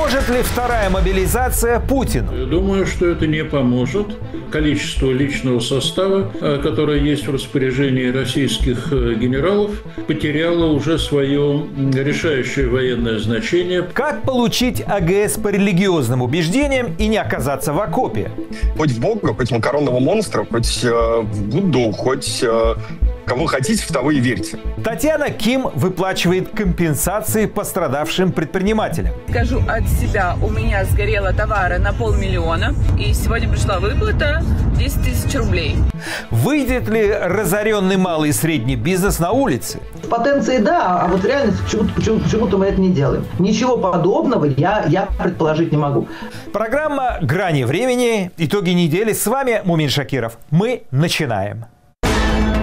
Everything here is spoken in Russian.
Поможет ли вторая мобилизация Путину? Я думаю, что это не поможет. Количество личного состава, которое есть в распоряжении российских генералов, потеряло уже свое решающее военное значение. Как получить АГС по религиозным убеждениям и не оказаться в окопе? Хоть в Бога, хоть в макаронного монстра, хоть в Будду, хоть кого хотите, в того и верьте. Татьяна Ким выплачивает компенсации пострадавшим предпринимателям. Скажу от себя, у меня сгорело товара на 500 000, и сегодня пришла выплата 10 000 рублей. Выйдет ли разоренный малый и средний бизнес на улице? В потенции да, а вот в реальности почему-то мы это не делаем. Ничего подобного я предположить не могу. Программа «Грани времени». Итоги недели. С вами Мумин Шакиров. Мы начинаем.